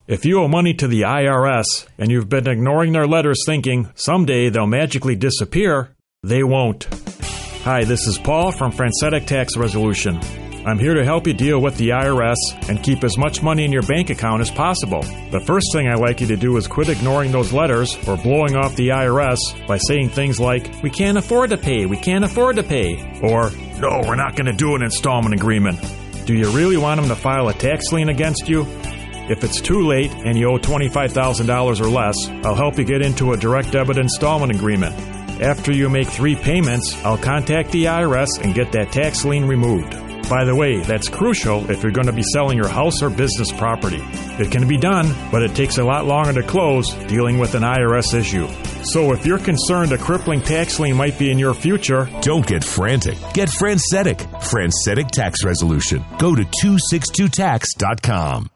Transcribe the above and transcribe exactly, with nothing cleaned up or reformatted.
If you owe money to the I R S and you've been ignoring their letters thinking someday they'll magically disappear, they won't. Hi, this is Paul from Francetic Tax Resolution. I'm here to help you deal with the I R S and keep as much money in your bank account as possible. The first thing I'd like you to do is quit ignoring those letters or blowing off the I R S by saying things like, "We can't afford to pay, we can't afford to pay," or, "No, we're not going to do an installment agreement." Do you really want them to file a tax lien against you? If it's too late and you owe twenty-five thousand dollars or less, I'll help you get into a direct debit installment agreement. After you make three payments, I'll contact the I R S and get that tax lien removed. By the way, that's crucial if you're going to be selling your house or business property. It can be done, but it takes a lot longer to close dealing with an I R S issue. So if you're concerned a crippling tax lien might be in your future, don't get frantic. Get Francetic. Francetic Tax Resolution. Go to two sixty-two tax dot com.